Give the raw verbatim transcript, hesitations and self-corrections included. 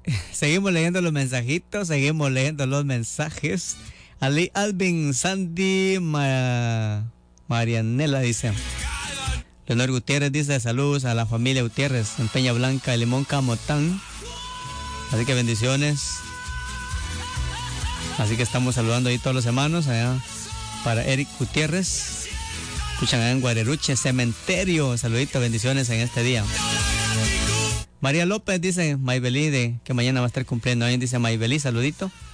seguimos leyendo los mensajitos, seguimos leyendo los mensajes. Ali Alvin, Sandy, Ma, Marianela dice. Leonor Gutiérrez dice saludos a la familia Gutiérrez en Peña Blanca, Limón, Camotán. Así que bendiciones. Así que estamos saludando ahí todos los hermanos allá para Eric Gutiérrez. Escuchan allá en Guareruche, Cementerio. Saluditos, bendiciones en este día. María López dice, Maybelí, de que mañana va a estar cumpliendo. Ahí dice Maybelí, saludito.